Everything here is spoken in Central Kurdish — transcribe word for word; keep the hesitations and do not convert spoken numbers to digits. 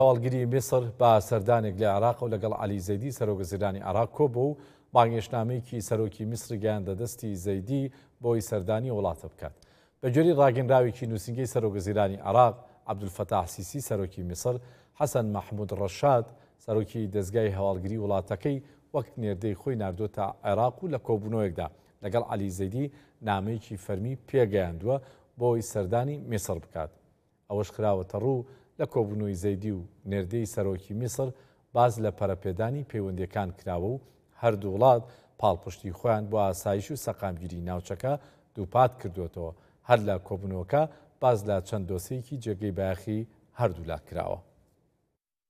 هەواڵگیری میسر بە سەردانێک لە عێراق و لەگەڵ عەلی زەیدی سەرۆکگەزیرانی عێراق کۆبوو و بانگێشنامەیەکی سەرۆکی میسر گەیاندە دەستی زەیدی بۆی سەردانی وڵاتە بکات. بە گوێرەی ڕاگەنراوێکی نووسینگەی سەرۆکگەزیرانی عێراق عەبدولفەتاح سیسی سەرۆکی میسر، حەسەن مەحموود ڕەشاد سەرۆکی دەستگای هەواڵگری وڵاتەکەی وەک نێردەی خۆی ناردۆتە عێراق و لە کۆبوونەوەیەکدا لەگەڵ عەلی زەیدی نامەیەکی فەرمی پێگەیاندووە بۆی سەردانی میسر بکات. ئەوەش خراوەتە ڕوو لە کۆبوونەوەی زەیدی و نێردەی سەرۆکی میسر باز لە پەرەپێدانی پەیوەندیەکان کراوە و هەردوو وڵات پاڵپشتی خۆیان بۆ ئاسایش و سەقامگیری ناوچەکە دووپات کردوێتەوە. هەر لە کۆبوونەوەکە باز لە چەند دۆسەیەکی جێگەی بایەخی هەردوولا کراوە.